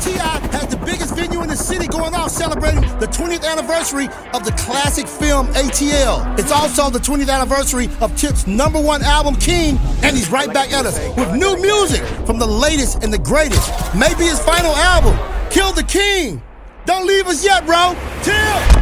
T.I. has the biggest venue in the city going off celebrating the 20th anniversary of the classic film ATL. It's also the 20th anniversary of Tip's #1 album, King, and he's right back at us with new music from the latest and the greatest. Maybe his final album, Kill the King. Don't leave us yet, bro. Tip!